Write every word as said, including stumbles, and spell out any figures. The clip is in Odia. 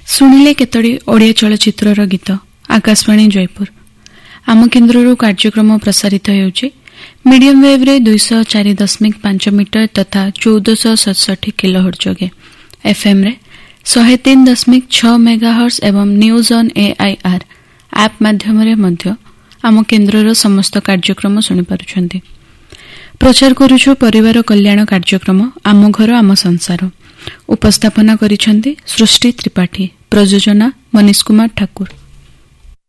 ଶୁଣିଲେ କେତୋଟି ଓଡ଼ିଆ ଚଳଚ୍ଚିତ୍ରର ଗୀତ ଆକାଶବାଣୀ ଜୟପୁର। ଆମ କେନ୍ଦ୍ରରୁ କାର୍ଯ୍ୟକ୍ରମ ପ୍ରସାରିତ ହେଉଛି ମିଡିୟମ ୱେଭ୍ରେ ଦୁଇଶହ ଚାରି ଦଶମିକ ପାଞ୍ଚ ମିଟର ତଥା ଚଉଦଶହ ସତଷଠି କିଲୋହର୍ଟ୍ଜ ଯୋଗେ, ଏଫ୍ଏମ୍ରେ ଶହେ ତିନି ଦଶମିକ ଛଅ ମେଗାହର୍ଟ୍ଜ ଏବଂ ନ୍ୟୁଜ୍ ଅନ୍ ଏଆଇଆର୍ ଆପ୍ ମାଧ୍ୟମରେ ମଧ୍ୟ ଆମ କେନ୍ଦ୍ରର ସମସ୍ତ କାର୍ଯ୍ୟକ୍ରମ ଶୁଣିପାରୁଛନ୍ତି। ପ୍ରଚାର କରୁଛୁ ପରିବାର କଲ୍ୟାଣ କାର୍ଯ୍ୟକ୍ରମ ଆମ ଘର ଆମ ସଂସାର। ଉପସ୍ଥାପନା କରିଛନ୍ତି ସୃଷ୍ଟି ତ୍ରିପାଠୀ, ପ୍ରଯୋଜନା ମନୀଷ କୁମାର ଠାକୁର।